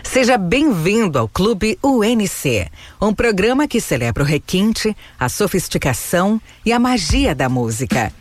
Seja bem-vindo ao Clube UNC, um programa que celebra o requinte, a sofisticação e a magia da música.